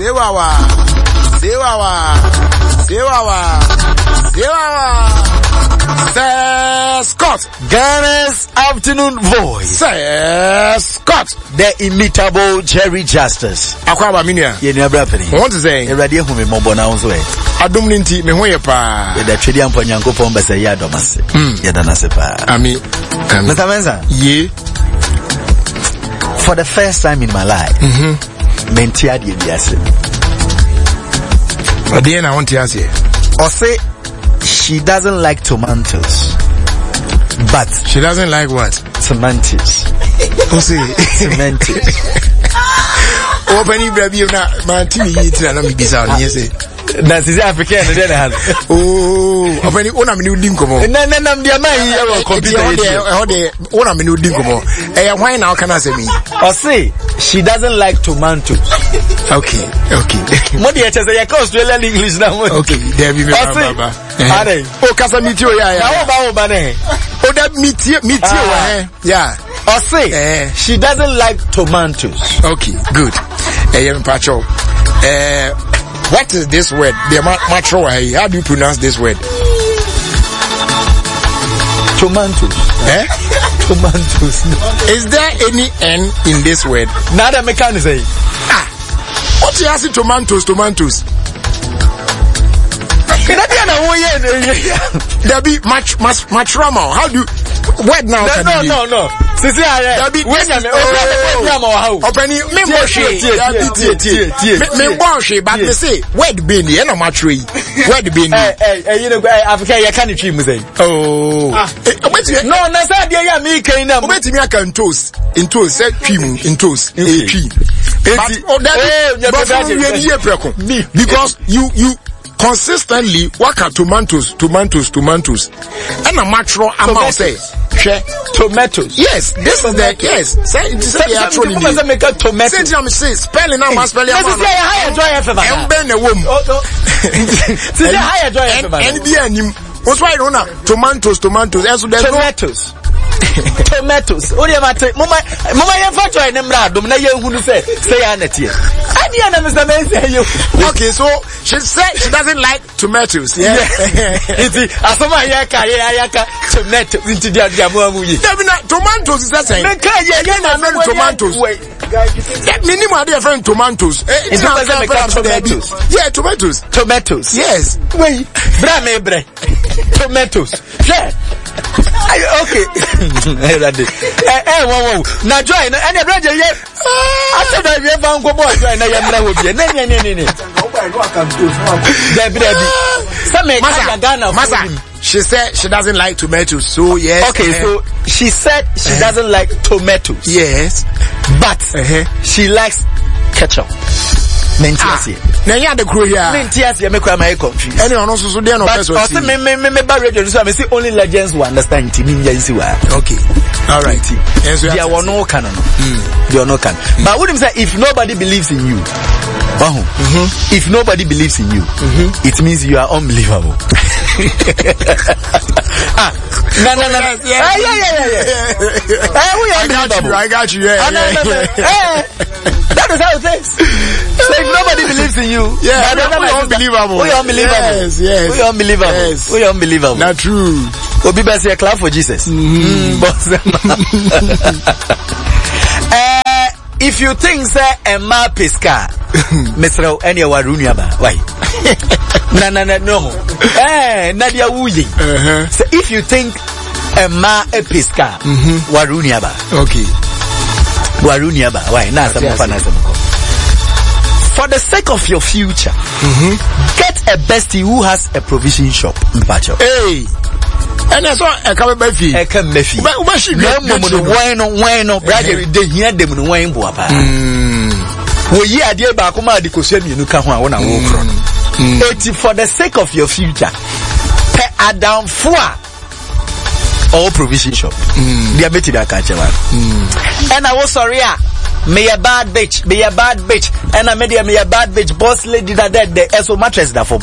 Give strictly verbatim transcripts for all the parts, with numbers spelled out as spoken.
Sewawa. Sewawa. Sewawa. Sewawa. Sir Scott. Ghana's afternoon voice. Sir Scott. The imitable Jerry Justice. Akwaba minia. Ye ni abrapeni. I want to say. Eradi ehu me mombo na unzo e. Adum ninti me hoye pa. Ye da tredi ampo nyankopo mbese ya domase. Mm. Ye da nase pa. Ami. Ami. Mister Mensa. Ye. For the first time in my life. Mhm. Menti adi ebiase. Adi na want to say. Or say she doesn't like tomatoes. But she doesn't like what? Tomatoes. Who say? Tomatoes. Open your baby na mantini yiti na mi bisa ni say. Na sisi African na dey hand. Oh, open una me udi nkomo. Na na na mdia mai e wo computer e ho de una me udi nkomo. Eh ya why na kana say me? Or say she doesn't like tomatoes. Okay, okay. Mo dey say ya Australian English na mo. Okay, there be me baba. Are. O kasa miti o ya ya. Na wo ba wo ba ne. O da miti miti o eh. Yeah. Or say eh. She doesn't like tomatoes. Okay, good. Eh yem pacho. Eh what is this word? The macho, how do you pronounce this word? Tomatoes. Eh? Tomatoes. Is there any N in this word? Nada mechanic say. Ah. What you asking tomatoes, tomatoes? There be much, much, much rama. How do you, word now? No, no, no, no. Sisi aye. There be, when you, open it, me wash it. Me wash it, but me say, word be ni, ena much way. Word be ni. Eh, eh, you know, Africa, you can't treat me say. Oh. No, na sa dia ya me kan na. Obeti me aka toes, in toes, say trim, in toes, eh trim. But oh, that because you, you, consistently work at tomatoes, tomatoes, tomatoes. And a macro amount say, tomatoes. Yes, this is the yes. Say, say the actually. Doesn't make a tomato. Say, I'm saying spelling now, man, spelling. This is a higher joy ever. I'm been a woman. This is a higher joy ever. And the anim. What's why don't know? Tomatoes, tomatoes. And so there's tomatoes. Tomatoes. Only about mama, mama, you have to remember. Domina, you who say say anati. Any other Mister Mensa, you. Okay, so she said she doesn't like tomatoes. Yeah. It's asoma yaka yaka tomatoes into the jamu. Tomatoes is that saying? Yeah, tomatoes. That minimum are different tomatoes. It's not tomatoes. Yeah, tomatoes. Tomatoes. Yes. Wait. Bra me bre. Tomatoes. Yeah. Okay. Eh, eh, wow, wow. Now join. And the brother, yeah. After that, we have found go boy. Join. Now you're not with you. Ne, ne, ne, ne, ne. Debbie, Debbie. Some make Ghana. Masa. She said she doesn't like tomatoes. So yes. Okay, uh-huh. So she said she uh-huh. doesn't like tomatoes. Yes. But uh-huh. she likes ketchup. Mentiasi. Na ya de kro here. Mentiasi me kwa my confused. Any ono so so dey no person. But me me me me ba radio so I say only legends will understand timi nyansi wa. Okay. All right. Yes, we are no can no. Mm. They are no can. Mm. But what say if nobody believes in you. Wow. Mm-hmm. If nobody believes in you, mm-hmm. it means you are unbelievable. ah, no, no, no, no. Yes, yes. Ah, yeah, yeah, yeah, yeah. Ah, we are unbelievable. I got you. I got you. Yeah, ah, yeah, no, no, no. yeah. Hey, that is how it is. So if nobody believes in you, yeah, we are unbelievable. We are unbelievable. Yes, yes. We are unbelievable. Yes. We are unbelievable. Not true. Obi Basi a clap for Jesus. Mm-hmm. uh, if you think say Emma Pesca, Mister Any Warunia ba, why? No, no, no, no. Eh, Nadia Wuyi. So if you think Emma Pesca, Warunia ba, okay. Warunia ba, why? Na some for the sake of your future, mm-hmm. get a bestie who has a provision shop. Hey. And that's why I come back here. I come back here. But what she get? No, no, why no, why no? Brother, they hear them no why bo apa. We ye adie ba kuma adi kosua mienu ka ho a wona wo kro no. Eti for the sake of your future, pe Adam Fua or provision shop. Dia beti da ka chewa. And I was sorry ah. Me a bad bitch, me a bad bitch, and I made me a bad bitch. Boss lady that dead the S O mattress that for.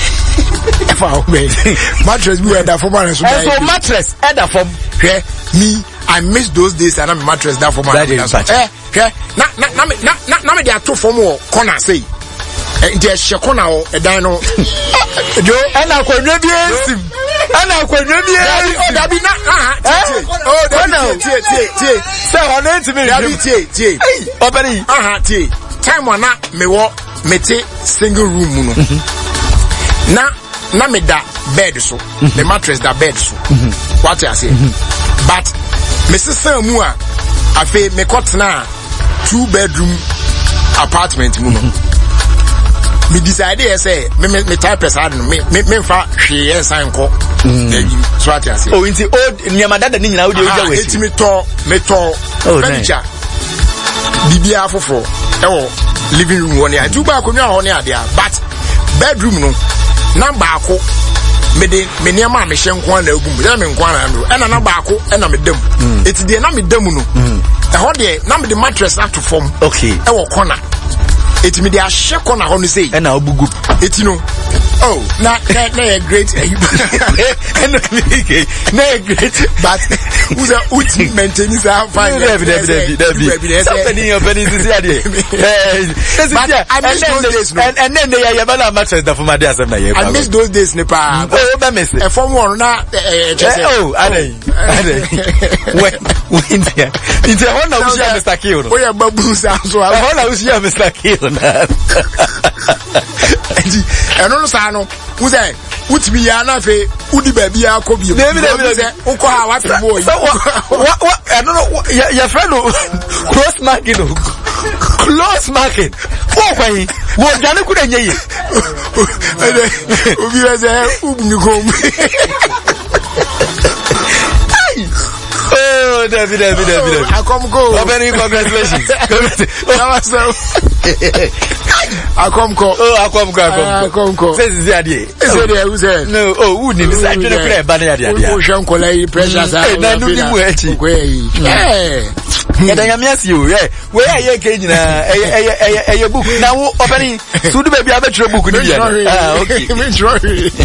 Mattress we had that for man. S O mattress at that for. Okay, me I miss those days and I'm mattress that for man. Eh, okay, na na na na na me they are two for more corner say. nti ehye na o edan no jo ana akwadwa bi esim ana akwadwa bi o da bi na ah oh da bi tie tie tie say hono ntimi da bi tie tie obere aha tie time wana me wo mete single room no na na me da bed so the mattress da bed so what you say but me sister mu a afi me kotna two bedroom apartment mu no me decide say me me type person me me me fa hwe ensan ko so what you say oh inti old nyama dada ni nyina wo de oja wesi eti me to me to furniture bibia fofo e wo living room woni a two ba ko nwa ho ne ade but bedroom no number ako me de me niam a me hye nko na agum ya me nko na ndo e na na ba ako e na me dam eti de na me dam no e ho de na me de mattress ato form okay e wo corner eti me de a hye corner ho no sei e na obugu eti no oh na na na great and na great but who's a uti maintenance are fine something in your penny is here and and then they are yabala mattress da for my day asem na ye I miss those days ne pa oh be miss e form one na oh adai adai when when there it's a one na usia Mister Kill no oh yeah babu sa so a one na usia Mister Kill na eno no sa no who say utimi ya na fe udi ba bia ko bi say uko ha wa pe boy what I don't know your friend cross marking close marking oh kwai wo jane ku da nyeye obi wa say ubni ko oh David David David I come go oh very congratulations I come go oh I come go I come go say this ade say there who say no oh who ni say dwene kra ba na ade ade o hwe nkola yi pressure sa na no ni mu echi eh ya da nyame asi o eh we aye ke nyina eh eh eh book na wo obani so do baby abetre book ni bia ah okay me try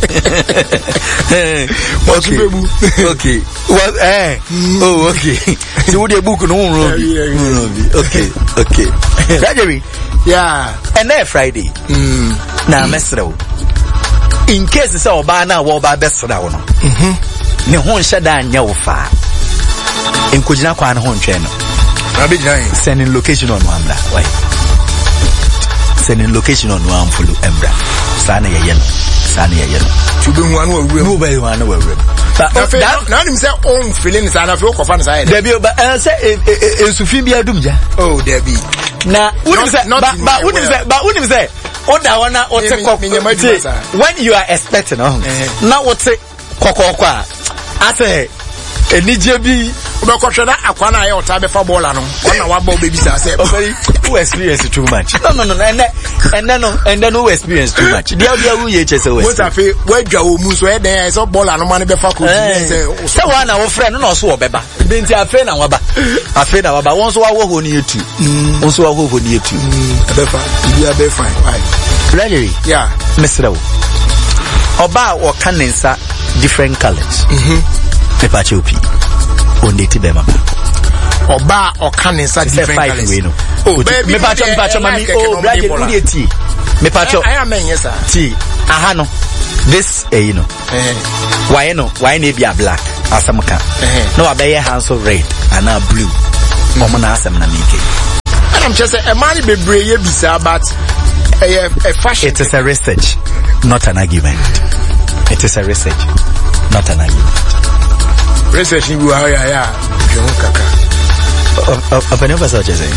what's baby okay what eh oh okay so wo the book no run okay okay Rajeri yeah and then Friday mm na mesrew in case say oba na wo ba besra wo no mhm ne ho nhye da anya wo fa enkojina kwa na ho ntwe no abi giant sending location on Wambra why sending location on Wamfulu Embra sana ye ye no sana ye ye no tube hu anu awure no be hu anu awure that na nim say on feeling sana fe ko fa na say there be ba say ensufin bi adumja oh there be na unim say ba unim say ba unim say oda wana ote when you are expecting no na wote kokoko a ase enije bi obekotweda akwa na aye ota be fa ball ano na wa ba obebi sa say very who experience too much no no no and and then and then who experience too much dia dia who ye chese we what afi wa dwa o mu so e den say ball ano ma ne be fa ko say say wa na wo friend no so obeba denti afi na waba afi na waba won so wa ho ni etu won so wa ho ni etu e be fa dia be fine why really yeah mesrew oba wo kanensa different colors mhm me pa chopi on the tibe mama oba o kanensa different colors oh baby me pa chopi pa chopi mami oh brother who dey tea me pa chopi I am yes sir tea aha no this eh you know eh why no why na be black asamka no abaye hands red and now blue omo na asam na mike and I'm just a man be brave bisa but a a fashion it is a research not an argument it is a research not an argument research ni wa ya ya jeun kaka of of never such as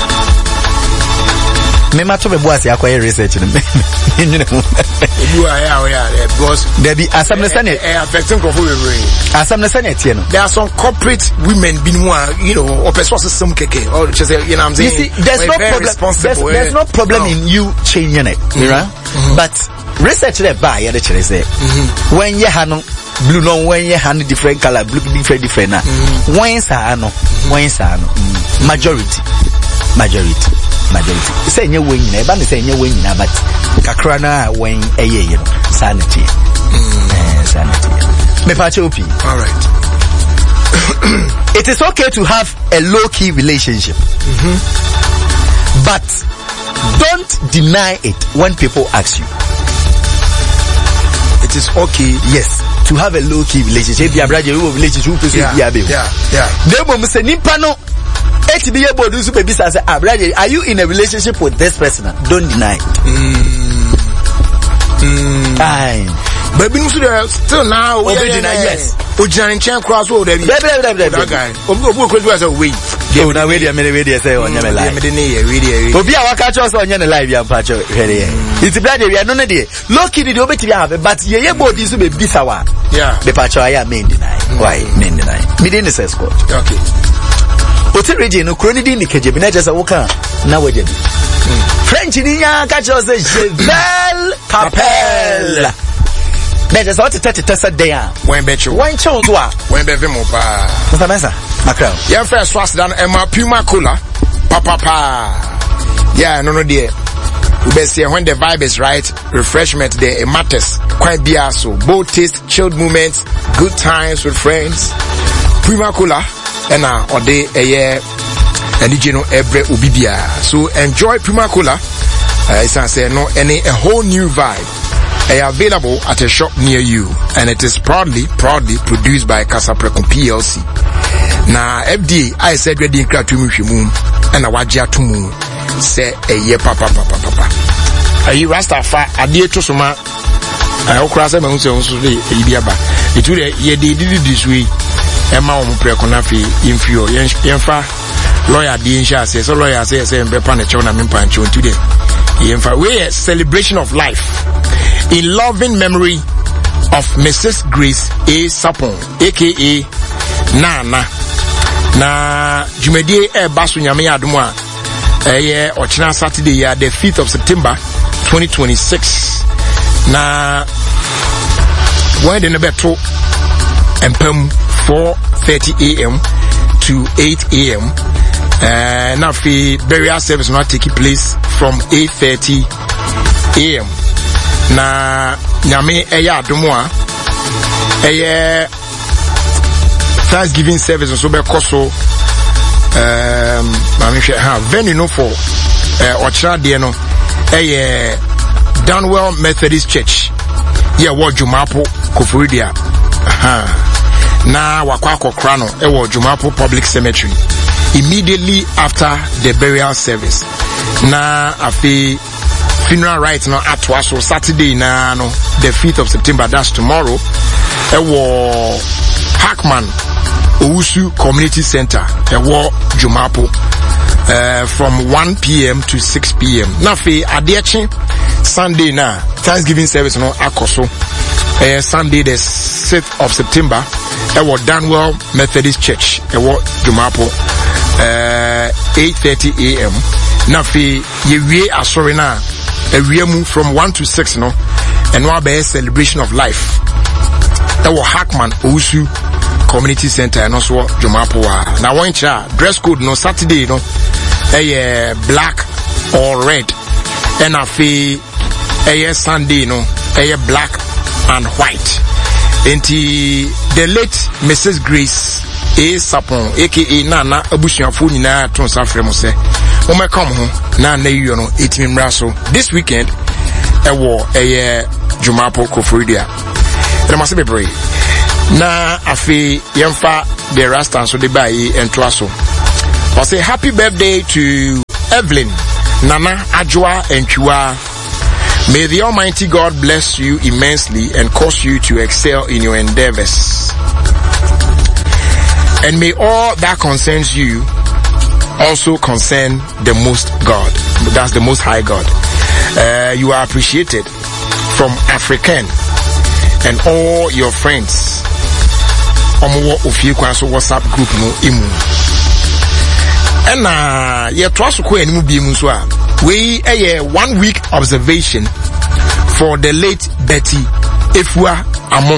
me ma to be boas ya kwa research ni you know you are ya ya because there be asam na sane affecting ko for we asam na sane tie no there are some corporate women bin mu you know or person some keke or just you know I'm saying you see there's no problem there's, there's no problem no. in you changing it mm-hmm. you know mm-hmm. but research there by ya the chere say when you ha no blue no when you hand different color blue different different na when sa no when sa no majority majority majority say nye when na e ba ne say nye when na but kakra na when eye ye no sanity eh sanity me pa chopi all right it is okay to have a low key relationship mm-hmm. but Don't deny it when people ask you. It is okay, yes, to have a low-key relationship. Yeah, relationship. Yeah, yeah, yeah. Are you in a relationship with this person? Don't deny it. Mm. Mm. Aye. But still now, we deny yes. Ujani chen cross road. That guy. Obu obu was a way. Oh, now wait a minute, wait a say on your live. Obi awa catch us on your live, ya pacho. It's bad we are none there. Lucky the obeti have, but ye ye body so be bisawa. Yeah. The pacho I main deny. Why main deny? Midin is escort. Okay. Hotel region no kroni di ni keje bi na just woka na waje bi. French ni nya catch us Cheval Capel. There's what to test there. When bet you. When chose what? When be mo pa. What's mesa? Macro. Yeah, first swast down Emma Puma Cola. Papa pa. Yeah, no no dear. We best see when the vibe is right, refreshment there it matters. Quite beer so both taste, chilled moments, good times with friends. Puma Cola and uh or day a year and you know every ubibia. So enjoy Puma Cola. Uh, it's I say no any a whole new vibe. They are available at a shop near you, and it is proudly, proudly produced by Casapreco P L C. Now, F D A, I said, ready in Kratumu Shimu, and a Wajia Tumu, say a ye papa papa papa. Are you Rastafa, a dear to Suma? I hope Crasa Monso, Ibiaba. It would ye did this way, a mount preconafi, infio, Yenfa, lawyer Dinsha says, so lawyer says, and Bepanachona Mimpancho today. Yenfa, we a celebration of life. In loving memory of Missus Grace A. Sapon, aka Nana. Na Jumedi e basu nyame adumwa. Eh ochina Saturday ya the fifth of September twenty twenty-six. Na when the nebeto empem four thirty a m to eight a m Uh, now the burial service will not take place from eight thirty a m Na nyame eya adomwa eye Thanksgiving service so be koso um mami hwe ha venue no for eh ochra de no eye Danwell Methodist Church ye wo Jumapo Koforidia ha na wakwa akokra no e wo Jumapo Public Cemetery immediately after the burial service. Na afi funeral rites no atwa so Saturday na no the fifth of September, that's tomorrow. E wo Hackman Owusu Community Center e wo Jumapo uh, from one p m to six p m Na fe adechi Sunday na Thanksgiving service no akoso uh, Sunday the sixth of September e wo Danwell Methodist Church e wo Jumapo uh, eight thirty a m Na fe ye wie asori na a reemu from one to six no and one be celebration of life. That was Hackman Owusu Community Center and also Jumapo. Now one cha dress code no Saturday no a black or red and a fee a Sunday no a black and white. And the late Missus Grace A. Sapon aka Nana Abusianfo nyina ton safre mo se o me come ho na na yiyo no etimi mra so this weekend e wo eye Jumapo Koforidia e ma se bebre na afi yemfa the rasta so de bai ento aso o say happy birthday to Evelyn Nana Ajwa Entwiwa. May the Almighty God bless you immensely and cause you to excel in your endeavors. And may all that concerns you also concern the most God. That's the most high God. Uh, you are appreciated from African and all your friends. Omo ofie kwa so WhatsApp group no imu. And na ye trust ko enimu bi mu so a we a one week observation for the late Betty Efua Amo.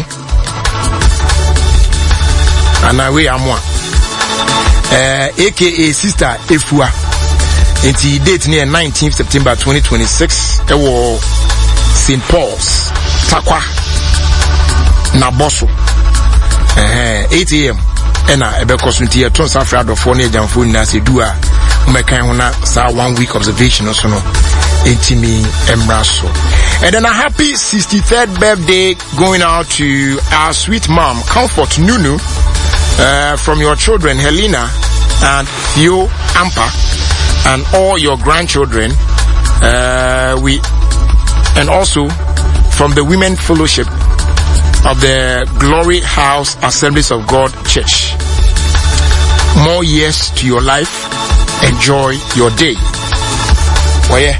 And we Amo. Uh, aka Sister Efua. Until date near nineteenth September twenty twenty-six. It was Saint Paul's Takwa Naboso. Uh, eight a m And I be consulting a ton of Fred of Fonia Jamfuna Sedua. Umekan hona sa one week observation or so no. Intimi Emraso. And then a happy sixty-third birthday going out to our sweet mom, Comfort Nunu, uh, from your children, Helena and Theo Ampa, and all your grandchildren. Uh, we, and also from the Women Fellowship of the Glory House Assemblies of God Church. More years to your life. Enjoy your day. Oh yeah.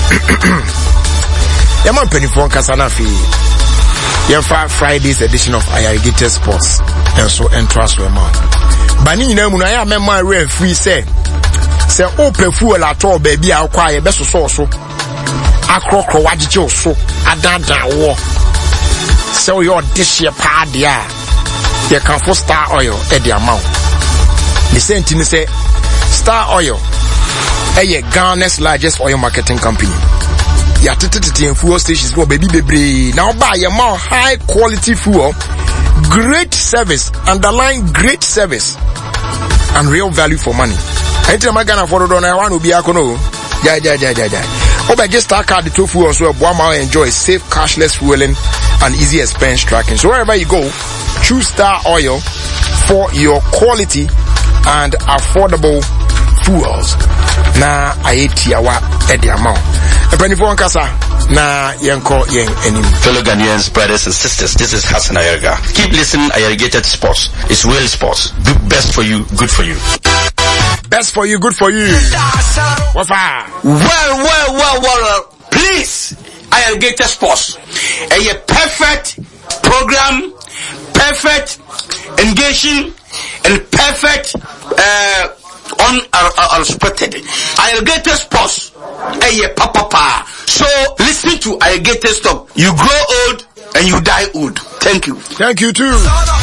Yaman penifon kasana fi. Yemfa Friday's edition of Irrigated Sports. And so entrust we man. Bani nyina mu na ya memma re free say. Say open fuel at all baby akwa ye beso so so. Akrokro wagije so. Adada wo. Say your dish ye pa dia. Ye can for Star Oil e the amount. The same thing say Star Oil, a Ghana's largest oil marketing company. Ya tititi and fuel stations go baby baby. Now buy a more high quality fuel, great service, underlying great service, and real value for money. I tell my Ghana for the I want to be a kono. Yeah, yeah, yeah, yeah, yeah. Oh, but just start card the two fuels so Buama enjoy safe cashless fueling and easy expense tracking. So wherever you go, choose Star Oil for your quality and affordable fuels. Na ayeti awa edi amount. Epenifo nkasa na yenko yen enim. Fellow Ghanaians, brothers and sisters, this is Hassan Ayerga. Keep listening. Irrigated Sports. It's real sports. Good, best for you, good for you. Best for you, good for you. Wafa. Well, well, well, well. Please, Irrigated Sports. A perfect program, perfect engaging, and perfect. Uh, unexpected. Irrigated Sports. Hey, papa, papa. So listen to Irrigated Stop. You grow old and you die old. Thank you. Thank you too.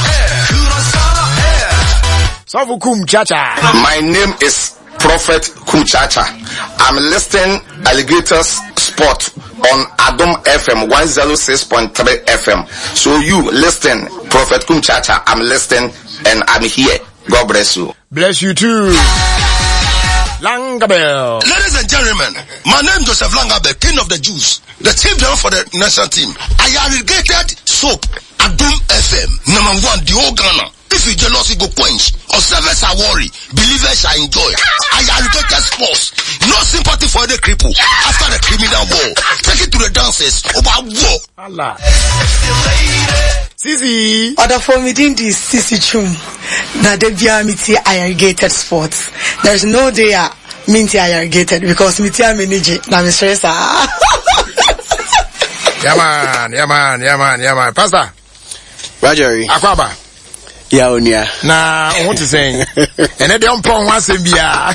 Savukum Chacha. My name is Prophet Kumchacha. I'm listening Alligators Sport on Adom F M one oh six point three F M. So you listen, Prophet Kumchacha. I'm listening and I'm here. God bless you. Bless you too. Langabel. Ladies and gentlemen, my name is Joseph Langabel, King of the Jews, the team driver for the national team. I irrigated soap, Adom F M, number one, the whole Ghana. If you jealous, you go quench. Observers are worried. Believers are enjoy. I irrigated sports. No sympathy for the cripple. After the criminal war, take it to the dancers. About war. Allah. Sisi. Other for me in this Sisi Chum. That they be a irrigated sports. There's no day I minty irrigated because me tia manage. Na me stress. Yeah man, yeah man, yeah man, yeah man. Pastor. Rajari. Akwaba. Yeah, Onia. Nah, what you saying? And they don't put one symbia.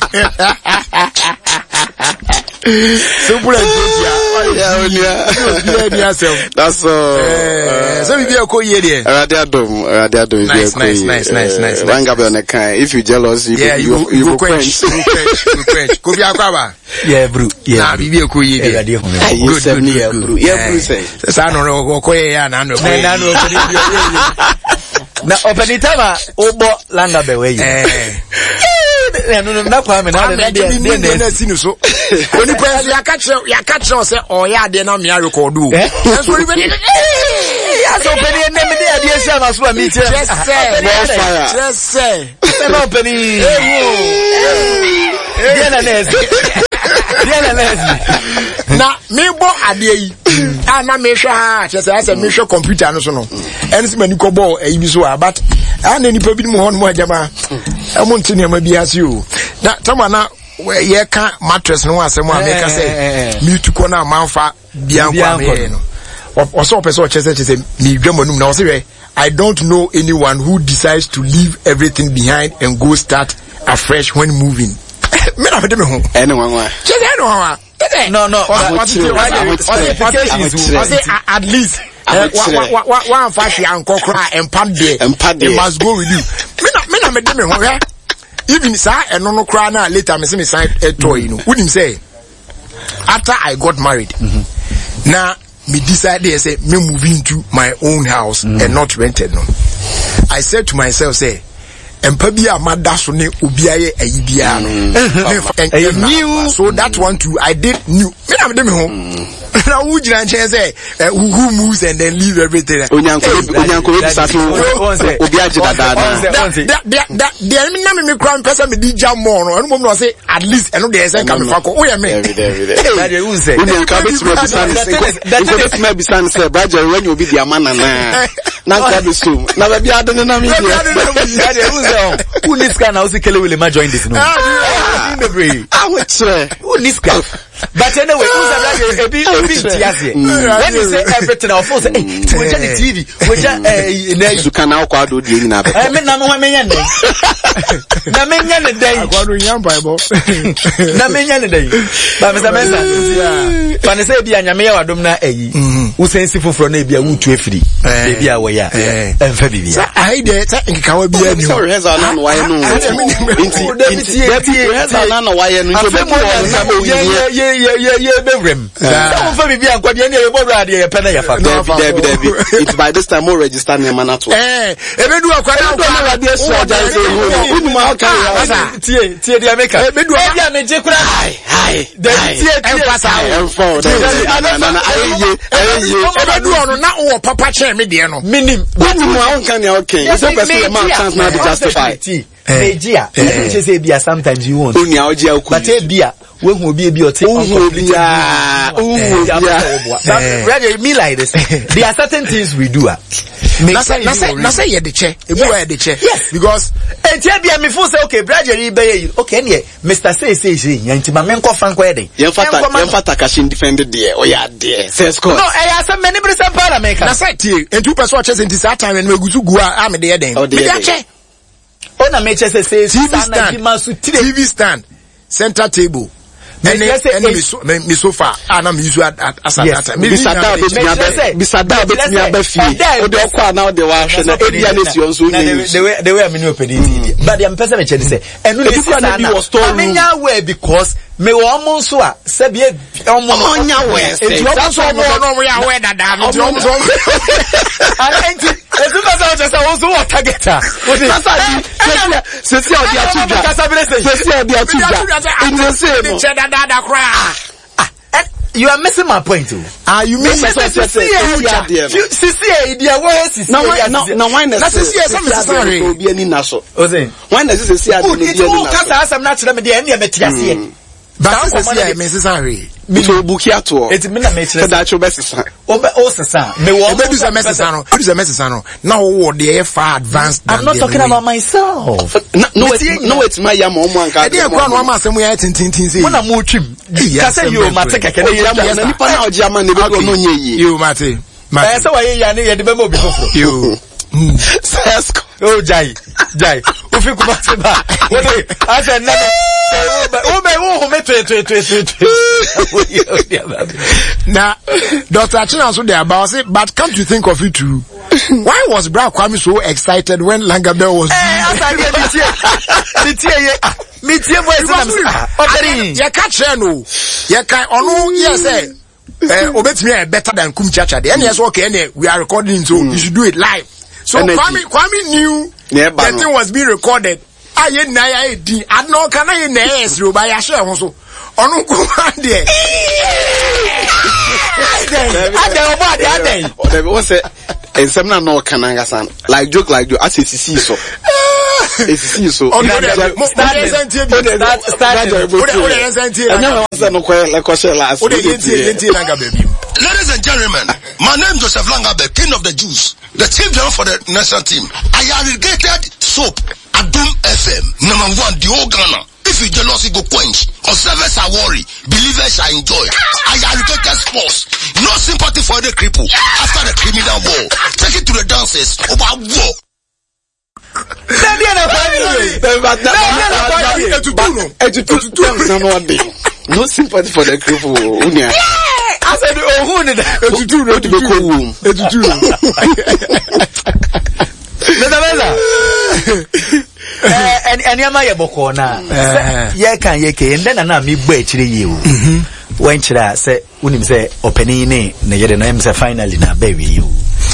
Simple and good, yeah. Onia. That's all. So we be a cool year. Radiadum, Radiadum. Nice, nice, nice, nice, nice. Rangabe on the kind. If you jealous, you yeah, you you go quench, you quench, you quench. Could be a cover. Yeah, bro. Yeah, nah, we be a cool year. Good, good, good. Yeah, bro. Say. So I don't know what cool yeah, na no. Na no. Na openitama obo langa bewe yi. Eh. No no na kwa me na na dey dey na sinu so. Oni kwa ya catch ya catch say o ya dey na me record o. So we be ya so peni na me dey dey say na so a meet. Just say. Just say. Na openi. Dey na nese. Dey na nese. Na me bo ade yi. Ah na me hwa ha, just say me hwa computer no so no. Ensi mani ko bo e bi so but ana ni pa bi mu hon mo ajama. Amo ntini ma bi ase o. Na tama na ye ka mattress no asem a make say me tuko na manfa biankwa me no. Oso person chese chese me dwamanum na o say I don't know anyone who decides to leave everything behind and go start afresh when moving. Me na me dem ho. Anyone wa. Chese no ha. No no. What say at least one five year uncle cry and pad there. It must go with you. Me na me na me dem ho. Even sir and no no cry na later me say me sign a toy you know. What him say? After I got married. Mm-hmm. Now me decided say me move into my own house mm-hmm. and not rented no. I said to myself say empa bia madaso ne obiaye ayi bia no new so that one too I did new me na me ho na who jira nche say who moves and then leave everything onyanko onyanko be saso obi agida da da da da me na me kran pesa me di jam more no eno mom no say at least eno dey say come fa ko o ye me every day every day that dey who say onyanko be to be san say that be san say braja when you be the amana na na ka be so na ba bia de na me that dey who say who this guy now say kele will ma join this no ah we try who this guy but anyway who say braja e be when you say everything I force hey we just the T V we just eh na you can now kwa do die na be eh me na me nya ne na me nya ne dai akwado nya bible na me nya ne dai ba me say mensa fa ne say bia nya me ya wadom na ayi wo sensi foforo na bia wo tu afiri e bia wo ya emfa bibia ai de ta nkikawa bia ni so reza na no waye no inti inti reza na no waye no njo be ko ye ye ye ye bewrem so fa bibia kwade ne ye bobra de ye pena ya fa Debbie Debbie it's by this time more register me man ato eh ebedu akwada akwada de so ja say unu ma ka ya tie tie dia meka ebedu bia me je kura hai hai de tie tie empasa enfo na na aye aye ebedu ono na wo papa che me de no minim unu ma on kan ya okay so person ma chance na to justify Nigeria you say bia sometimes you want unu a oji akuyi but e bia we hu obi e bi ote unu bia unu bia brother me like this there are certain things we do na say na say na say ye de che e bu ye de che because entia bia me feel say okay brother you be you okay ne Mister say say say yanti ma men ko fan ko e den yen fata yen fata kashin defended there o ya there say score no e ya say many percent para make na say tie entu person che senti that time when we gusu gu a me de den me de che ona me che say say T V stand center table and then me sofa and I'm usually at at that time. Bisada bet me abe bisada bet me abe fie. O de okwa na o de wa hwe na area na si onso nyi. The way the way me no open it. But am person me che say enu ne si na bi was store room. Amenya we because me wo omo nso a se bi omo onya we. Enti omo so omo no we ya we dada. Enti omo so. Enti ezu ka sa o say o so what target a. Kasa di se se o di atuja. Se se o di atuja. Enti se no. Dada cry. You are missing my point too. Ah, you miss it. Sisi e dia wo sisi. No why no no why na sisi e some sorry. Obi ani na so. Ozen. Why na sisi ade obi ani na so. Kasa asam na kire me de ene me tiase e. But sisi e me sorry. Me so buki ato. Eti me na me kire. Da cho be sisa. Obe o sisa. Me wo be do some message no. Do some message no. Now wo dey far advanced. I'm not talking about myself. No no no it's my yam omo anka. E dey kwa no am asem ya tintintin say. Mo na mo twim. Kasa yo mate keke na yam na nipa na oji ama na be do no nye yi. Yo mate. Mate. Eh say wa ye ya ne ye de be mo bi foforo. Yo. Sesko. Oh jai. Jai. Ofi kuma se ba. Wo dey asa na o be wo ho me twe twe twe twe. Now, Doctor Achina so there about say, but come to think of it too. Why was Bra Kwame so excited when Langabell was? Eh, asa ye me tie ye. Me tie voice na. Oberi. Ye ka che no. Ye ka onu yes eh. Eh, obetimi better than Kum Chacha. And yes okay, and we are recording so you should do it live. So Kwame Kwame knew that thing was being recorded. Aye na ya edi. Adno kana ye na yes ro ba ya share ho so. Onu ko ande. Ade obo ade ade. Ode we say ensem na no kana ngasan. Like joke like joke as sisi so. Sisi so. Start start start. Ode sentie. Anya we say no ko le ko share last. Ode yentie yentie langa baby. Ladies and gentlemen, my name is Joseph Langabe, King of the Jews, the team general for the national team. I irrigated soap, Adum F M, number one, the whole Ghana. If you jealousy go quench, observers are worry, believers are enjoy. I irrigated sports, no sympathy for the cripple after the criminal war. Take it to the dancers about war. No sympathy for the cripple. I said, oh, who did that? It's too late to go home. It's too late. And and yama ye boko na. Ye kan ye ke and then na me bo achire ye o. When chira say unim say opening ne na ye na em say finally na be we you.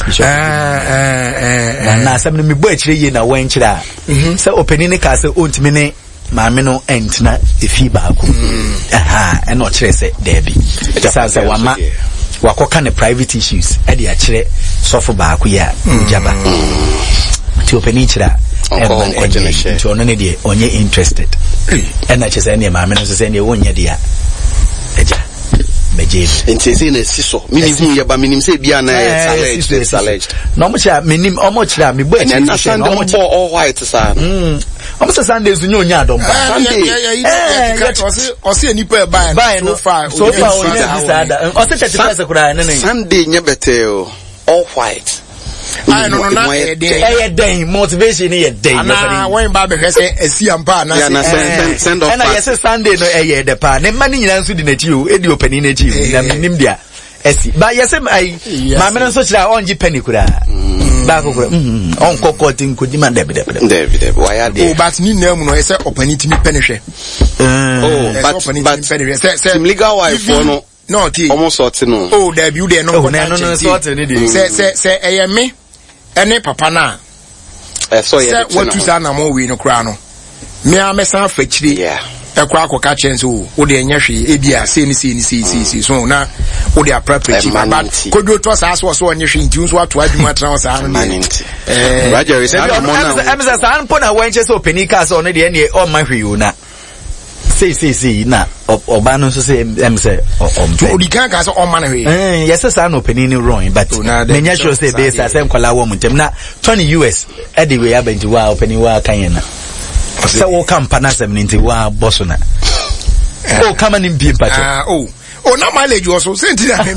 Bishop. Na na asem no me bo akire ye na wan kire a. Se opani ne ka se ontimi ne maame no entina efi baako. Aha, e no kire se debi. Sa se wama wakoka ne private issues e de akire sofo baako ya ujaba. Ti opani kire a nti ono ne de onye interested. E na kire se ne maame no se ne wonye de a. Eja Beje. Intese na siso. Mini hu ye ba minim se bia na challenge challenge. No mo cha minim omo chira me bo e na Sunday mo all white sa. Mm. Omo se Sunday zu nyonya adom ba. Sunday. Eh, o se enipa e ba so far. So far o nye bisada. O se thirty-five kura na na. Sunday nye bete o. All white. I no no na e dey motivation e dey. Na when ba be hwese esi ampa na send send off. Na yes Sunday no e dey pa. Ne ma ni nyina nso di na chi o. E di opani na chi o. Na minim dia. Esi. Ba yes ai ma me nso chira onji penny kura. Ba ko kura. Mm. On kokko tin ko di man debe debe. Debe debe. Why are they? Oh, but ni na mu no e say opani timi penny hwe. Oh, but but Team legal wife for no. No, ti. Almost sorted no. Oh, there you there no. Oh, no no sorted ni dey. Say say say eh me ene papa na eh so ye say what you say na mo we no kra no me a me san fa kire yeah e kra akoka chense o wo de enya hwe e bia say ni say ni say say so na wo de appropriate but kodo to sa so so onye hwe nti so ato adwuma tra sa no eh Roger is na mo na em say san po na wenche so opani ka so no de ene o ma hwe yo na say say say na oba no so say em say om to odi kan ka so o ma na hwe eh yes say no opani ni wrong but menya sure say be say say kwala wo muntem na twenty U S e de we abenti wa opani wa kan na say wo kampana sem nti wa bosso na oh kama ni mbi mpacho ah oh oh na mileage also say nti na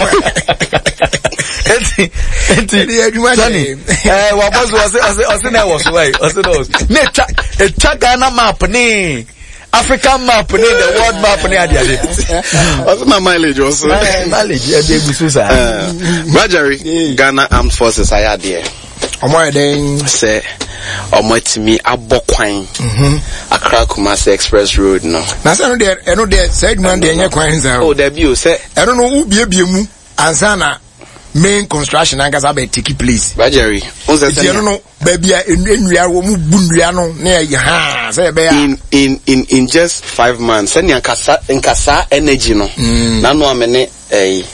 enti enti Johnny eh wa bosso was was na was why was no ne tra e tra Ghana map ni African map ni the world map ni ade ade was my mileage also mileage e dey gusu sa Roger Ghana Armed Forces aya there omo eden say omo timi abokwan mhm Accra Kumasi Express Road no na say no there e no there say man there nya kwan za oh there be o say e no no ubiebie mu ansa na main construction angasa be take place Bajeri o say say no no baby enua wo mu bunua no na ya ha say be in in in in just five months say nkasa nkasa energy no na no amene eh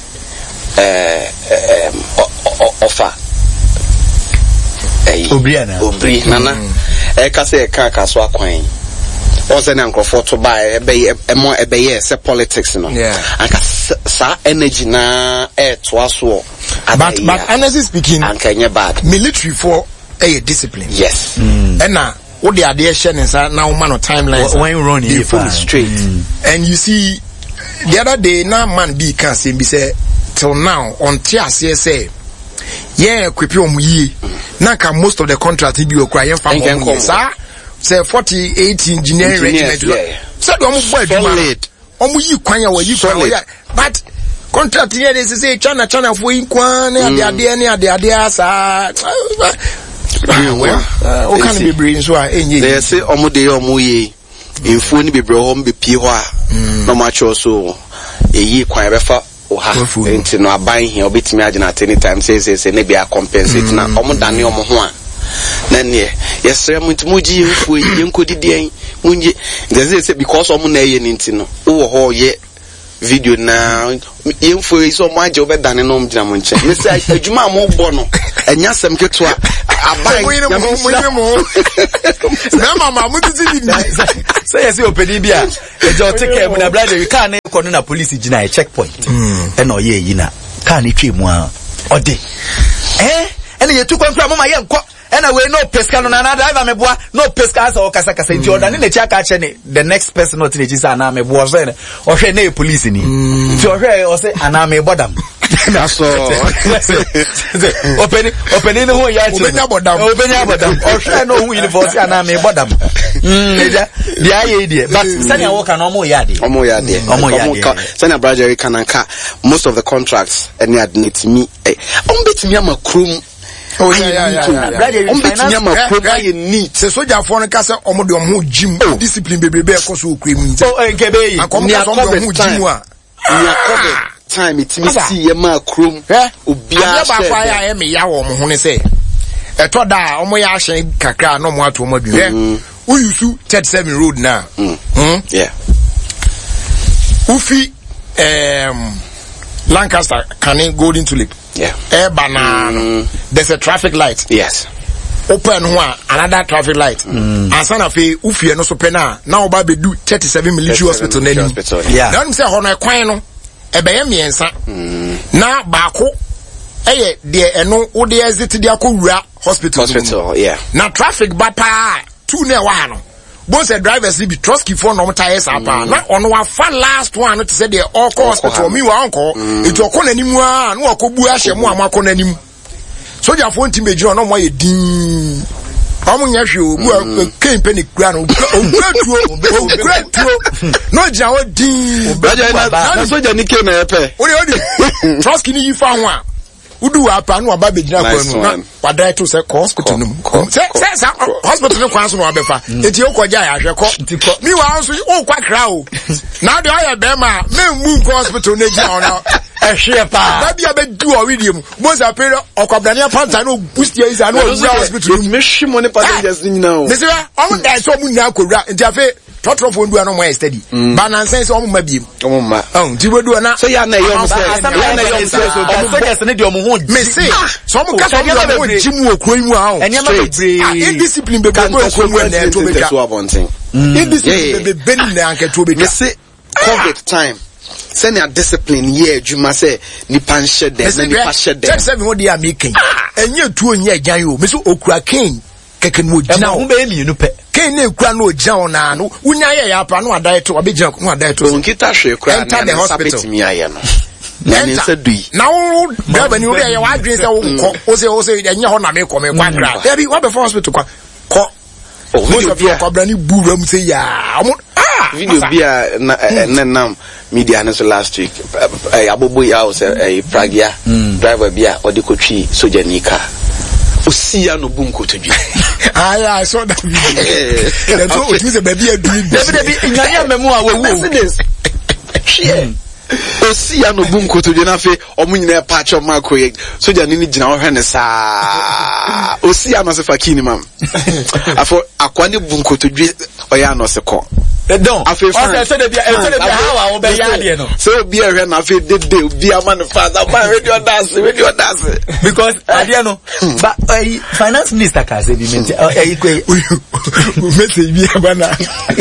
eh offer eh obriana obri nana e ka say ka ka so akwan o say na nkrofo to buy e be e mo e be yes say politics no and sa energy na e to aso but but honestly speaking and kenya bad military for a discipline yes and na what they are there sharing na woman on timelines when you run you full straight and you see the other day na man be can say be say till now on tiase say yeah equip you yi na ka most of the contract be okra yen fa mo sa say forty-eight engineering regiment so do mo boy adwuma omo yi kwan ya wa yi kwan but contract here they say China China for in kwan na ade ade na ade ade asa well o kan be brain so enye they say omo dey omo yi enfuo ni bebre ho mbe pie ho a no match so eyi kwan be fa oha enti no aban here obetimi agina at any time say say say ne bia compensate na omo dane omo ho a na ne yesere mo ntimo gi enfuo yi enkodidien munje they say because omo na ye nti no wo ho ye video na yenfo yi so mo age obedane no mgina mo nche me say adwuma mo bo no enya sem ketua aban ya mo mo mo na mama mo titi ni say yes opedi bia e jo take mu na brother we can ko no na police gina e checkpoint e na oye yi na kan ni twemu a ode eh ene yetu kwanfra mo ma ye nko ena we no pesca no na driver me boa no pesca asa o kasa kasa nti oda ni na chi aka che ne the next person not na chi sa na me boa so ne o hwe na police ni nti o hwe o se ana me bodam na so open open ni ho ya chi obenya bodam obenya bodam o hwe no hu university ana me bodam mm eja dia ye die but sanya wo ka no mo ya de omo ya de omo ya de sanya brother kananka most of the contracts any admit me on betimi amakrum oh yeah yeah yeah brother on betimi amakrum aye neat se soldier for no ka se omo de omo gym discipline bebebe e ko so okram nti oh nkebe yi akomo so omo gym a nya covid time it me see ye ma krom obia ba fa ya me ya wo mo ho ne say eto da omo ya ahyen kakra no mo ato mo adwe we use thirty-seven road now hmm yeah ufi um Lancaster Canning Golden Tulip yeah eh banana there's a traffic light yes open one another traffic light mm. and son of a ufie no so pena now ba be do thirty-seven military hospital na ni yeah na nim say ho no kwan no e be ye miensa na baako eye de eno wo de exit de akowura hospital hospital yeah na traffic ba pa two na wa no both the drivers be trusky for no tires apa na ono wa fa last one no to say the all hospital mi wa onko it okọ na nimu a na okobu ahye mu amakọ na nimu soja fo nti meji ono mo ye din omo nya hwe obu kempe ni kura no obratuo obratuo no ja o din na soja ni ke na yepe odi odi trusky ni yifa ho a udu apa no aba begina kwa nu na wadai to say hospital no say say hospital no kwa so no abefa eti okoja ya hwe ko mi wa so o kwa kra o na de oya be ma me mu hospital no ji ona ehwe pa na bia be du o video mu mo sa pere okwabdane panta no boost ya isa no hospital me hwe mo ne passengers ni na o me say o mu dai so mu na akowura enti afi totro fo ndu ano mo steady balance say o mu ma biem o mu ma oh ti wedu na so ya na yom say ya na yom say so passengers ne de o mu ho me say so mu ka so mu mo jimu okuro mu a o enya ma bebre indiscipline be be okuro mu na to be so abonting indiscipline be be ni na anke to be me say covid time send your discipline here juma say ni pan shed there na ni pa shed there thirty-seven wo dey making enye tuo nya agyan yo me so okura ken keke no gina wo be mi nu pe ken na ekura no gina ona no unya ye ya pa no adai to obi gina no adai to nkita hwe kura na hospital mi aye no na ni se dui na wo driver ni wo ye wa adwen se wo ko wo se wo se enye ho na me ko me kwa kra there be what before hospital kwa ko oh video bia ko brani buura mu se ya ah video bia na nam media no so last week abobo ya o say pragia driver bia odikotwi soja nika osia no bunko to dwi ah I saw that video that so it means a baby doing this baby nyanya memu a wewu Mercedes share osia no bunko to dwi na fe omo nyina pa cha mako ye soja ni gina wo hwe ne saa osia no se fakini mam afo akwani bunko to dwi oya no se ko don o se so de bia e so de bia how a be ya de no so bia hwe na fe de de bia man father man radio dance radio dance because ade no but finance minister ka say bi mente e ikwe message bia bana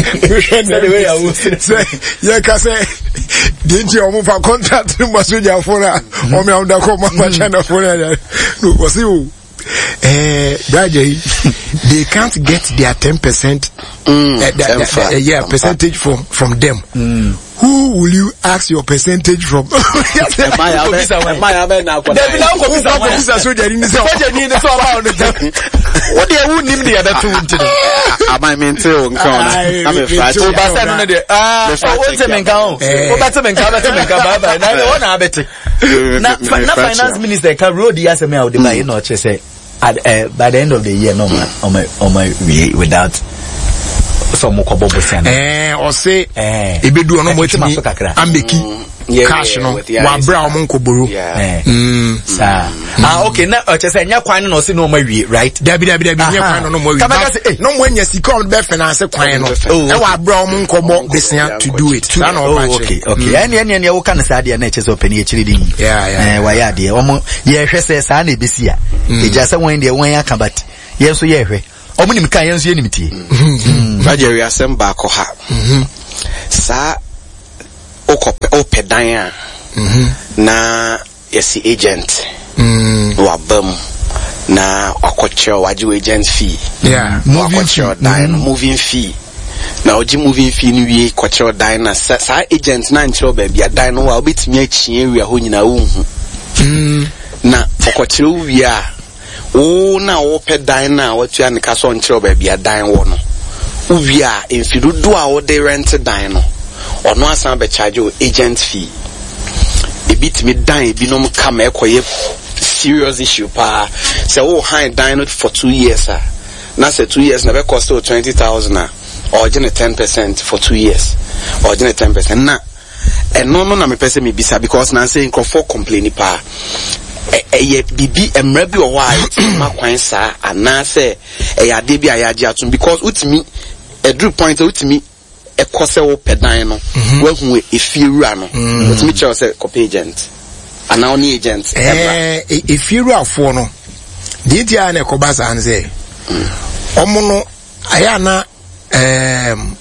say the way I was say ya ka say didn't you move a contract mo soja for na o me under come ma channel for na no was you eh Braje they can't get their ten percent mm, uh, the, the, uh, yeah percentage from from them mm. Who will you ask your percentage from? Am I am I am na kwa David now ko bisa ko bisa soja ni se soja ni so about the what dey who nim the other two ntino am I meant to nka ona am a frat o ba sa no dey ah o te menka o o ba te menka ba te menka bye bye na o na abete na na finance minister ka road ya se me out the buy no che say at uh, by the end of the year no man on my on my without some kobobo sian eh o say eh ebedu ono mo timi ambeki cash no wa bra o mo nkoboro eh mm sa ah okay na o che say nya kwan no se no ma wie right dabi dabi dabi nya kwan no mo wie no mo nya sika on be finance kwan no e wa bra o mo nkobo besia to do it na no oh, okay okay ene ene ene wo kan sa de na che say opani e chiri din yeah yeah eh wa ya de o mo ye hwe say sa na ebesia e ja say won de won ya kabati ye so ye hwe omo nim kan yenso yenim tie Nigeria assemba ko ha sa okope opedan a na yesi agent wa bam na akoche waji agent fee yeah moving fee dan moving fee na oji moving fee ni wie kwache dan na sa agent na nchiro ba bia dan no wa obetimi achie wi ho nyina wo hu na akoche wi a o na wo pe dan na watu an ka so nchiro ba bia dan wo no uwi a enfirudu a wo de rent dan no ono asan be charge o agent fee e bitimi dan e binom kama ekoye serious issue pa say wo high dan for two years ah na say two years na be cost twenty thousand or just ten percent for two years or just ten percent na and no no na me pese me bisa because na say nkrofo complain pa eh bibi emra bi o wa ma kwan sa ana say eh ade bi ayaje atum because utimi a drew point utimi e kose wo pedan no wa hu efiewura no utimi che say copy agent ana oni agent eh efiewura fo no de dia na ekobasa an say omo no ayana um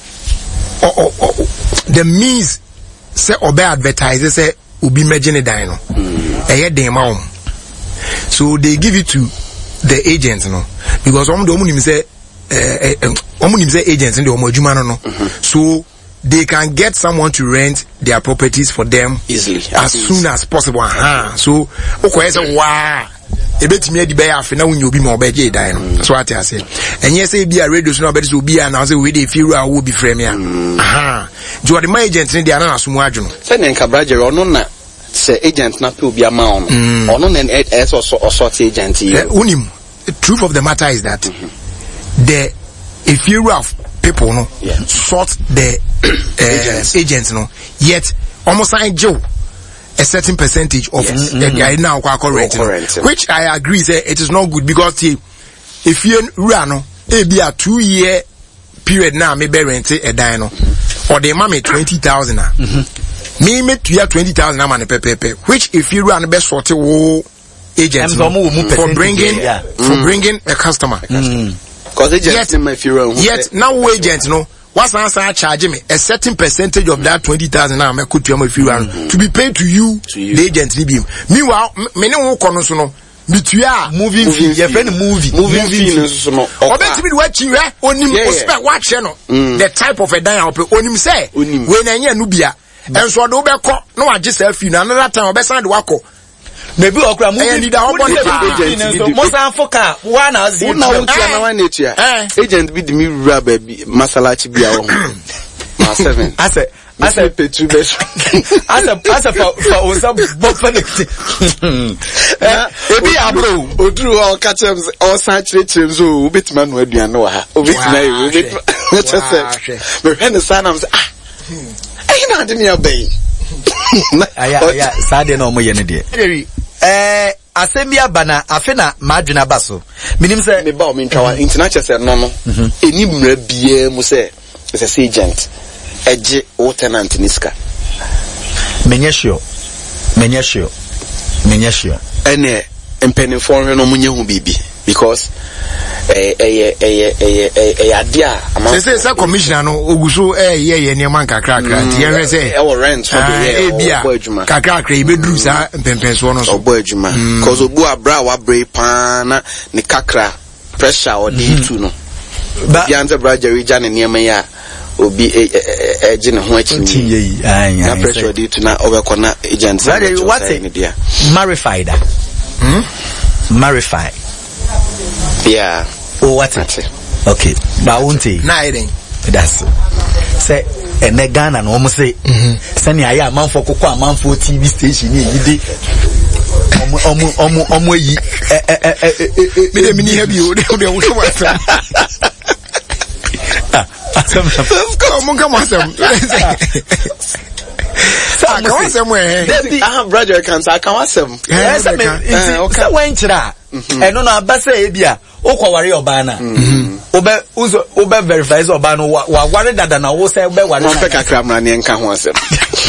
the means say obe advertise say ubi imagine dan no eh den ma om. So they give it to the agents, no, because om do om nim say eh om nim say agents in the omo adwuma no no. So they can get someone to rent their properties for them easily as soon as possible. Aha. So okoye say wow ebetimi adi be afi na wunye obi ma obeje dan no. So what I say, and yes say be a radio so na obeje obi a na say we dey feel a wo bi frame ya. Aha. Jo the my agents in there na asumu adwuno. Say na nkabraje ono na say agent na pe obi ama on ono na es or sort agent you unim. The truth of the matter is that mm-hmm. the if you have people no yeah. sort the uh, agents. agents no yet almost like Joe a certain percentage of yes. the guy now correct, correct which I agree say it is not good because if you run it be a two year period now maybe rent a dino mm-hmm. or they mommy twenty thousand mm-hmm. me me to twenty thousand amane pepepe which if you run best sort of agents no, for bringing yeah. for mm. bringing a customer because mm. agents yet, if you run yet now agents no what's answer charge me a certain percentage of that twenty thousand now me could to if you run mm-hmm. to be paid to you, to you. The agent meanwhile me no kono so no bitua moving, moving fee your friend movie moving, moving fee no so no obeti bi watching we onim ospect watch no the type of a dan onim say we na nya no bia enso do be ko no wage selfie na another time obesan de wako maybe okra movie and the whole agent mo san foka one as you know na one nature agent bi di mi rura ba bi masalachi bi a wo ma seven as a as a petru be as a as a for for some buffet eh ebi abro oduru o ka chem o san chire chem so obetima no aduan no ha obetima e obetima just me when the son am say ah eh na de me obey aya aya sade na omo ye ne de eh asembia bana afena madwena baso minim se me ba o me ntwa international se no no eni mra bia mu se se agent eje o tenant niska menye sure menye sure menye sure ene empeni for no munye hu bibi because eh eh eh eh eh adia amount say say commissioner no oguso eh ye ye ne man kakra kakra ti ye say e wo rent for the year obo adwuma kakra kakra e bedru sa empempen so no so obo adwuma cause obu abra wa bre pa na ne kakra pressure o dey to no bia nze bra Jerry Jan ne niam ya obi eje ne ho achi ni na pressure dey to na obekona agent what dia marified hmm marify yeah oh what it okay ba wonte na iden that's say ene Ghana no mo say sani aya amanfo kokko amanfo T V station ni yidi omo omo omo omo yi eh eh eh me de mini hebi o de o de wo so wa asem come come asem sa ka wasem we ah brother can say ka wasem yes me okay when chira eno na abasa e bia okwaware oba na obe uzo obe verify so oba no wa ware dada na wo say obe ware no pe kakra mra ne nka ho asem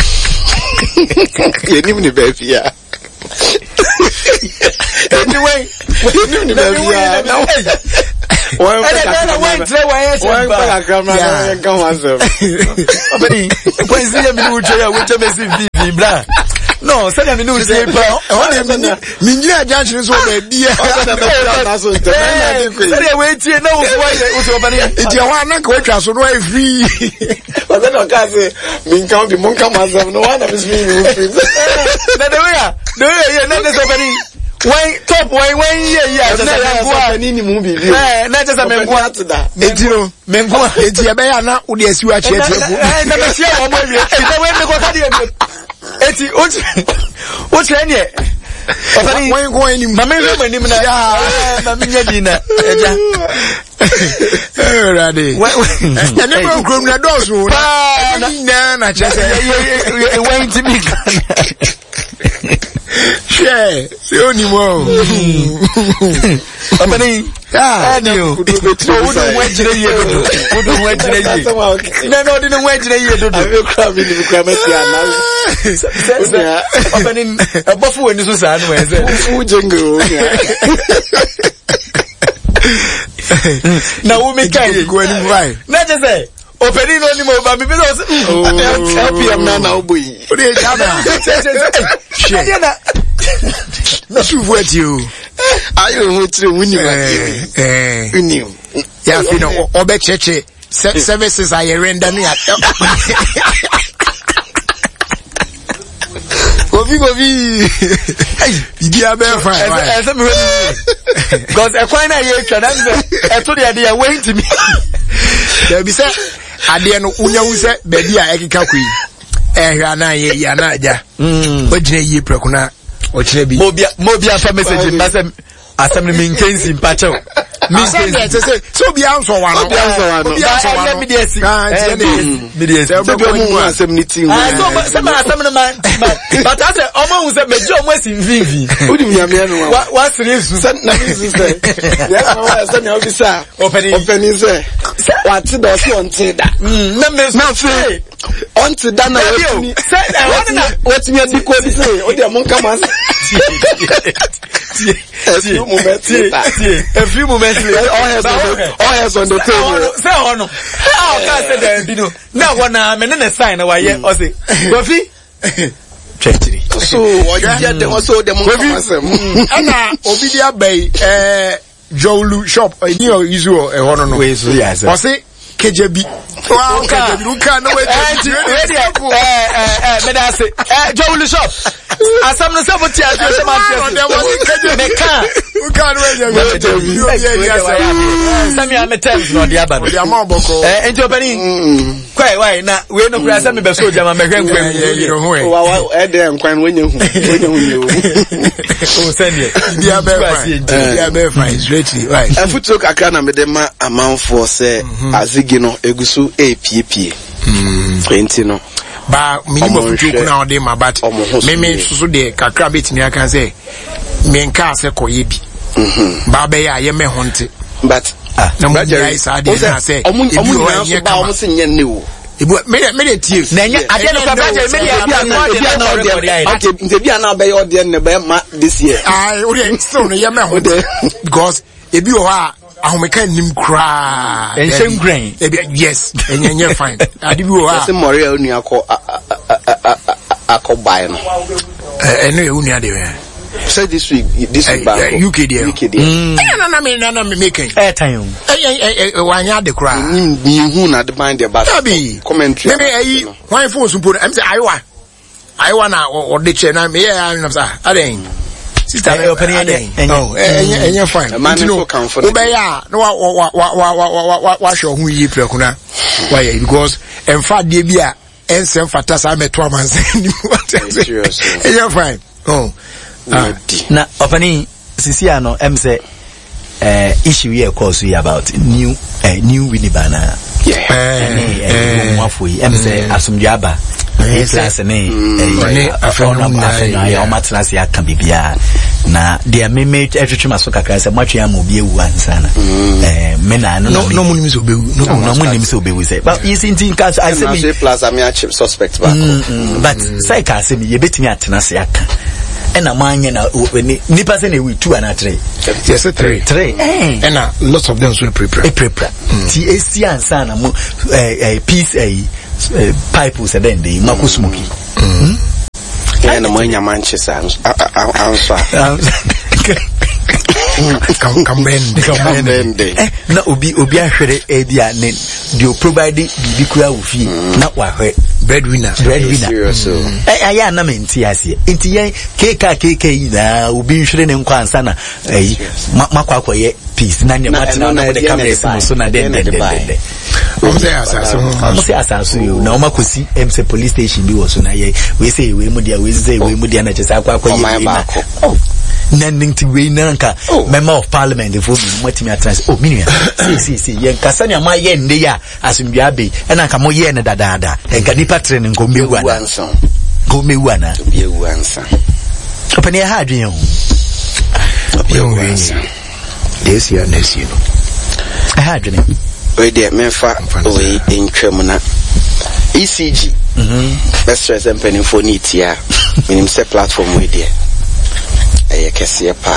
ye nim ni ba bia anyway we nim ni ba bia na one one three one one kakra mra ne nka ho asem obedi kwenzi ya mi nu twa ya wo twa mesi bibi bra no say me no say pa o de mi ngira junction so ba bia na so te na de ko say we tie na wo wo so ba ni e dia wa na ka we twa so no e free o de no ka say mi nka bi mo nka mazam no wa na mi free mi free na de we ya de we ya na de so ba ni when top when when yeah yeah na ya ni ni mu bi bi eh na just me ngwa etiro me ngwa eti e be ya na wo de asiwa che che ko eh na me sia o mo wi eh na we me ko ka de eti ochi ochi ene ofani wen go eni mama wi mani na ya mama nya di na eja Eh, ready. And never grown the doors. Na na chese. You went to me. Share. See only more. Opening. Ah, you. Who don't wait to the year? Who don't wait to the year? No, no, didn't wait to the year. I will come in the grammar. Opening a buffalo when this was on Wednesday. Who jingle? Now we make it go anywhere. Not just say. Opening only more, but because oh, happy I'm now, boy. What is that? Not you what you. I don't want to win you. Eh, win you. Yeah, you know, Obe Cheche services I render me at. Govi govi. You be a bear fine. Because a fine I can answer. I told you they are waiting to me. There be said. Ade no unya wu se baby a ekeka kwi ehwa na ye ya na aja mm ogine yi preku na o kire bi mobia mobia fa message mbasem asem ni minkensi mpacho minkensi se so bi answer wa no bi answer wa no bi answer wa no media si media si so bi mu asem ni tin ah so se ma asem ni man but I say omo wu se mejo omo si mvivi odi nyame no wa wa serious se na mi se ya ma wa se na officer opening opening se what do you want to da na me na say on to da na wetini say wetini adi ko bi say o de mo nka ma a few moments later a few moments later all hands on the all hands on the table say ono how can say dem bi no na wona me na sign na wa ye o say Kofi twenty so what you dey also dem nka ma sem ana obi dia bay eh Jowlu shop ni o izu o e hono no we so yes o say kejebi wow kejebi you can no wait ready eh eh me da say eh Jowlu shop asam no say ti ajo say man say me can you can wait kejebi sami am terms no dia ba dia ma boko eh enti obani kwai wai na we no kura say me be so jama me hwen kwam you ho e wa e dey nkwan wenye hu wenye hu you o send it dia be fine dia be fine straight right afuto kakra na me dem ma amanfo say azigi no egusu epie mm enti no ba minimum futu na ode ma bat me me susu de kakra betimi aka say me nka ase koye bi mhm ba be ya ye me honte but na mo ya isa de na say omu omu ba omu sin yen ne wo ibu me me de tie na nya ade no kwabra je me de bia na bia na ode okay nte bia na be ye ode ne be ma this year ah ode so no ye me honte because ebi o ha ahomeka nim kra ensem grain yes enyenye fine ade bi o ha se mori a unu akọ akọbai no eh eno e unu ade we say this week this week back U K there U K there na na me na na me making eh time eh eh wanya de kra ni hu na de bind the back commentary me eh why phone so am say aiwa aiwa na o de che na me ya na say aden sister me open any no eh eh fine no obey ya no wa wa wa wa wa wa show hu yi prekuna why because en fa de bia en sem fata sa meto amanse ni what eh fine oh na opening sisi ano em say eh issue here course we about new uh, new winibana yeah eh eh mo afoi em say asumjaba class ne eh afona afona ya o matras ya kan bibia na dia me me etwetwe maso kakra say matwe am obi ewu ansana eh me na no no mo nim so obewu no no mo nim so obewu say but you see think as I say me plus am ya chip suspect back but say ka say me ye betimi atena se aka ena manye na nipa se na we two and three yes three three eh ena lots of them so prepare prepare ti esi ansa na mo eh piece eh pipe se den dey mako smoky mhm ena manya Manchester answer come come bend come bend eh na obi obi ahwere e bia ne dio provide bibi kura wo fi na wa hwe breadwinner breadwinner eh aya na menti ase enti yen keka keka yi na obi nhwere ne nkwa ansa na eh makwa akoye peace na ne matina na de camera so na den den den o say asaso o say asaso yo na o makosi em say police station bi wo so na ye we say we mu dia we say we mu dia na chesa akwa akoye na oh nandinti we nanka member of parliament for me matimi atrans oh minua see see see yen kasanya ma ye nde ya asumdua be na nka mo ye ne dadaada enka nipa tre ne nko mewu ana ko mewu ana mewu ansa opani ha adwen ho mewu ansa this year next year ha adwen we dey menfa we entwam na E C G mhm best stress and penny for need ya minim se platform we dey eye kese pa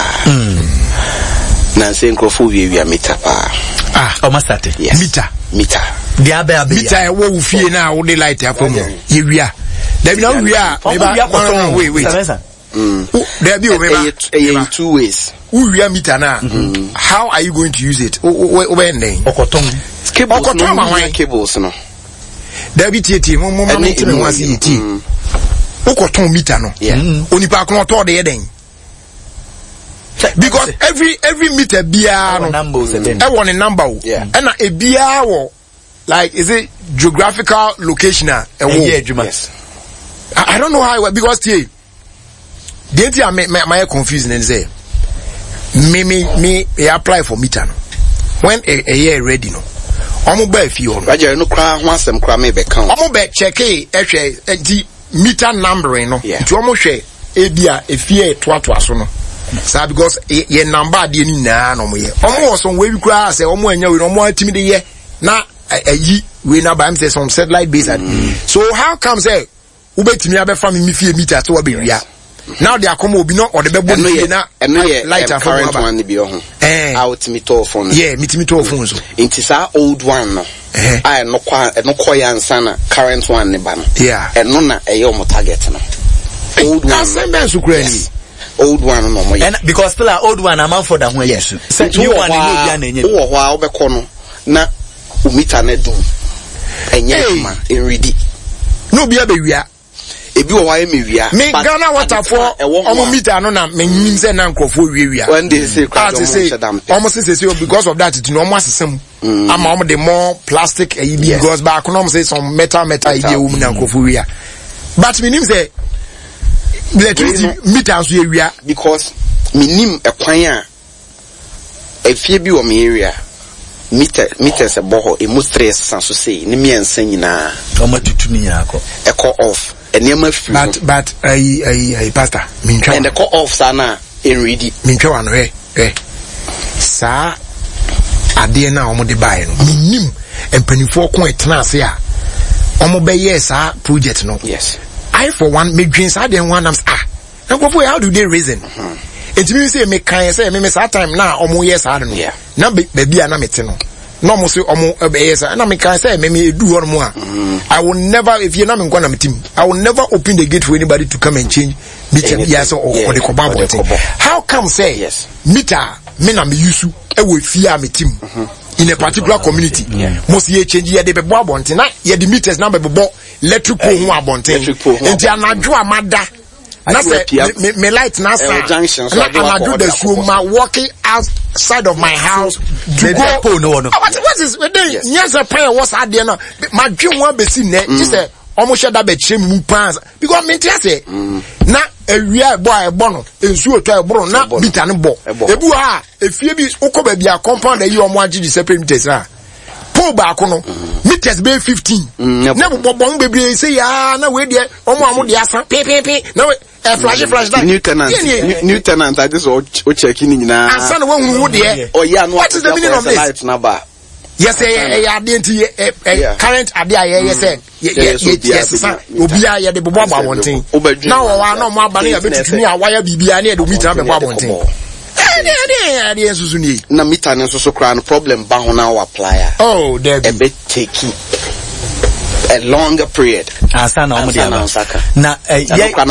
na se nkrofo wie wie meta pa ah o masate mita mita dia ba be mita e wo fie na wo dey light afom ye wia da bi na wia e ba wait wait mm there be o me ba in two ways wo wia mita na how are you going to use it o be ndeng okoton cables okoton ma cables no there be tete mo mo ma me tire mo asi yeti okoton mita no onipa kon to de den because every every meter bia no e won a number and a bia wo like is it geographical location e wo yes I, I don't know how it works because tie the thing I my my confusing and say me me me apply for meter no when a, a year ready no omo ba fi o no no kra ho asem kra me be count omo be check e hwe di meter numbering no ti omo hwe e bia e fie to ato aso no sa because ye number de ni na no mo ye omo wo so we bi kra say omo anya we no omo atimi de ye na ayi we na ba am say some satellite based mm. so how come say we betimi abefa me mi fie meter to we wia now they are come obi no or the bebo ni na light and current one ni bi ho eh out me to phone yeah me me to phone so it is our old one no eh I no kwa no koya ansa na current one ni ba no yeah and no na e yo mo target no old one asembe so kura ni old one no mo and because still old one am for that one yes so new one ni bia na enye wo ho a obekọ no na umita na do enye ma enredi no bia be wia ebi wo waye me wia me Ghana water for omo meter no na menyim se na nkrofo wie wia when they say crowd almost say say because of that it no mo asesem am am the more plastic e bi because back no say some metal metal e bi e na nkrofo wia but menyim say electricity meter so e wia because menim ekwan a efie bi wo me area meter meters e boho e mu stress san so say ni miensa nyina o matutu ni akọ eko off enema free but but ai ai ai pastor mincha and the call off sana in ready mincha wan eh eh sa ade na omo de buy no minim empanifo ko etena ase a omo be yes a project no yes I for one me dream sa de one am ah na go for how do they reason it means say me kan say me me sa time na omo yes a no na be bia na mete no no mo say omo be yes na me kan say me me do one more I will never if you na me nkwa na team I will never open the gate for anybody to come and change meter yes or the kobabo thing how come say yes meter me na me use e we fear me team in a particular community most ye change ye de be bo abonte na ye the meters na be bo electric pole ho abonte enti anadwo amada na say me, me light na sa na anadwo the so ma walking outside of my house to go pole no no what, what is yes. yes a prayer was out there na ma dwe ho abesi ne just say omo sheda be chem mu pans because me tia say na ewia ebo a ebo no ensu oto eboro na bita ne bo ebu ha efie bi ukoba bia compound ayi omo agi separate meters na pole ba ko no meters be fifteen na bobon bebre say ya na we de omo amo de asa pe pe pe na we e flash flash that new tenant new tenant I just o checking nyina asa na won hu de oh yeah no what is the meaning of this light number yes eh eh identity current ade aye yes eh yes obi a ye de bobo abonten na wo wa na mo aba na ya betutumi a wire bibia na ye de meter be bobo abonten eh eh eh eh susu ni na meter no so kra no problem ba ho na o apply oh there be a bit take a longer period asa na omo de na na ye